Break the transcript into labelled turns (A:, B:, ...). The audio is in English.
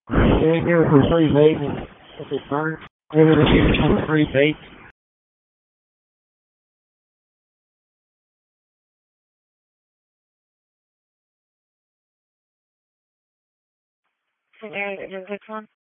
A: Stand here for free vape. If it burns, maybe the future for free vape. Is there this one?